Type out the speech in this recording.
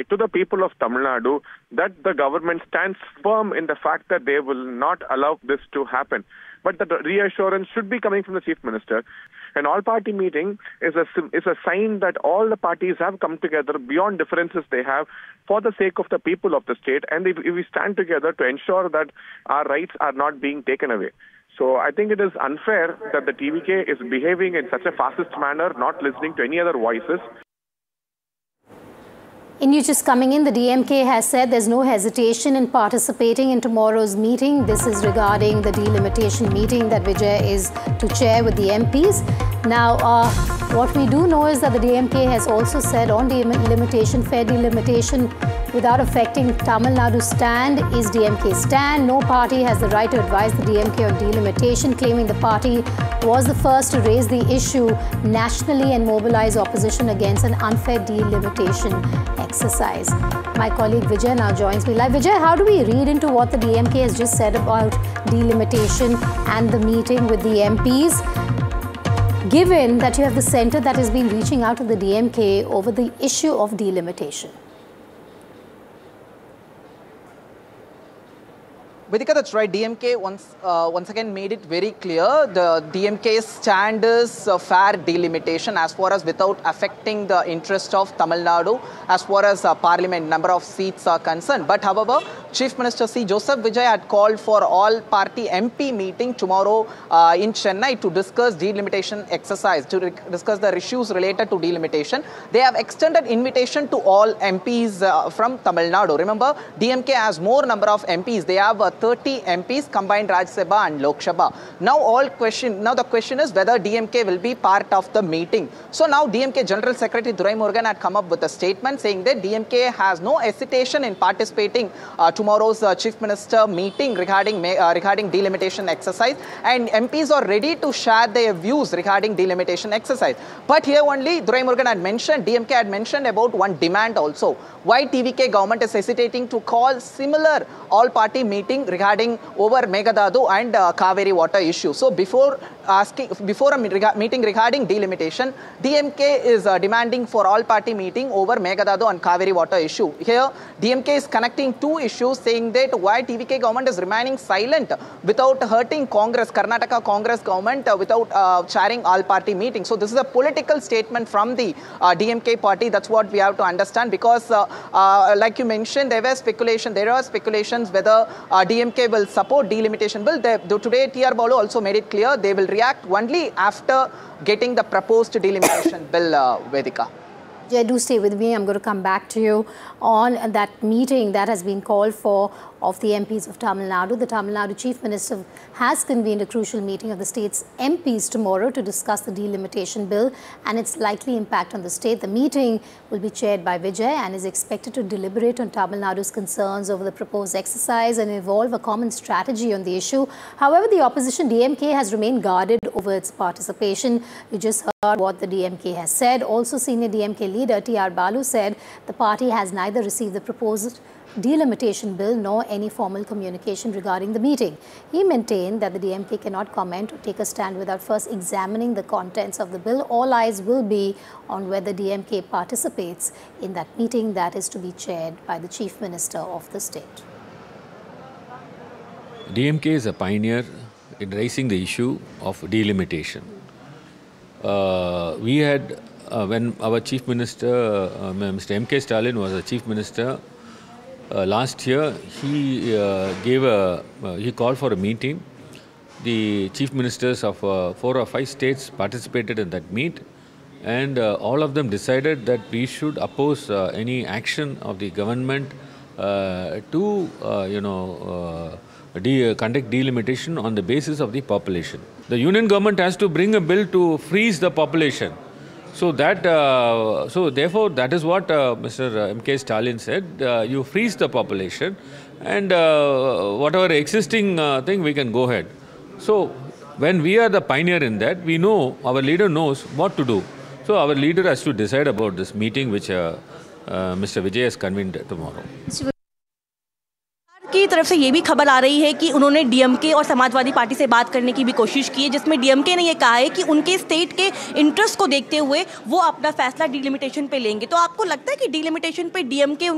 to the people of Tamil Nadu that the government stands firm in the fact that they will not allow this to happen. But the reassurance should be coming from the Chief Minister. An all-party meeting is a sign that all the parties have come together beyond differences they have for the sake of the people of the state, and if we stand together to ensure that our rights are not being taken away. So I think it is unfair that the TVK is behaving in such a fascist manner, not listening to any other voices. In news just coming in, the DMK has said there's no hesitation in participating in tomorrow's meeting. This is regarding the delimitation meeting that Vijay is to chair with the MPs. Now, what we do know is that the DMK has also said on delimitation, fair delimitation without affecting Tamil Nadu's stand is DMK's stand. No party has the right to advise the DMK on delimitation, claiming the party was the first to raise the issue nationally and mobilize opposition against an unfair delimitation exercise. My colleague Vijay now joins me live. Vijay, how do we read into what the DMK has just said about delimitation and the meeting with the MPs? Given that you have the centre that has been reaching out to the DMK over the issue of delimitation. Vedika, that's right. DMK once again made it very clear. The DMK's stand is fair delimitation as far as without affecting the interest of Tamil Nadu as far as parliament number of seats are concerned. But however, Chief Minister C. Joseph Vijay had called for all-party MP meeting tomorrow in Chennai to discuss delimitation exercise, to discuss the issues related to delimitation. They have extended invitation to all MPs from Tamil Nadu. Remember, DMK has more number of MPs. They have 30 MPs combined Rajya Sabha and Lok Sabha. Now the question is whether DMK will be part of the meeting. So now DMK General Secretary Thuraimurugan had come up with a statement saying that DMK has no hesitation in participating tomorrow's Chief Minister meeting regarding delimitation exercise, and MPs are ready to share their views regarding delimitation exercise. But here only Thuraimurugan had mentioned, DMK had mentioned about one demand also. Why TVK government is hesitating to call similar all-party meeting regarding over Meghdadu and Kaveri water issue. So before a meeting regarding delimitation, DMK is demanding for all-party meeting over Meghdadu and Kaveri water issue. Here, DMK is connecting two issues, saying that why TVK government is remaining silent without hurting Congress, Karnataka Congress government, without chairing all-party meeting. So this is a political statement from the DMK party. That's what we have to understand, because like you mentioned, there are speculations whether DMK will support delimitation bill. Today, TR Balu also made it clear they will react only after getting the proposed delimitation bill, Vedika. Jay, do stay with me. I'm going to come back to you on that meeting that has been called for of the MPs of Tamil Nadu. The Tamil Nadu Chief Minister has convened a crucial meeting of the state's MPs tomorrow to discuss the delimitation bill and its likely impact on the state. The meeting will be chaired by Vijay and is expected to deliberate on Tamil Nadu's concerns over the proposed exercise and evolve a common strategy on the issue. However, the opposition DMK has remained guarded over its participation. You just heard what the DMK has said. Also, senior DMK leader TR Balu said the party has neither received the proposed delimitation bill nor any formal communication regarding the meeting. He maintained that the DMK cannot comment or take a stand without first examining the contents of the bill. All eyes will be on whether DMK participates in that meeting that is to be chaired by the Chief Minister of the state. DMK is a pioneer in raising the issue of delimitation. We had, when our Chief Minister, Mr. M.K. Stalin was the Chief Minister, last year, he called for a meeting. The chief ministers of 4 or 5 states participated in that meet, and all of them decided that we should oppose any action of the government to conduct delimitation on the basis of the population. The union government has to bring a bill to freeze the population. So therefore, that is what Mr. M.K. Stalin said. You freeze the population, and whatever existing thing, we can go ahead. So when we are the pioneer in that, we know, our leader knows what to do. So our leader has to decide about this meeting which Mr. Vijay has convened tomorrow. की तरफ से ये भी खबर आ रही है कि उन्होंने डीएमके और समाजवादी पार्टी से बात करने की भी कोशिश की है, जिसमें डीएमके ने ये कहा है कि उनके स्टेट के इंटरेस्ट को देखते हुए वो अपना फैसला डीलिमिटेशन पे लेंगे। तो आपको लगता है कि डीलिमिटेशन पे डीएमके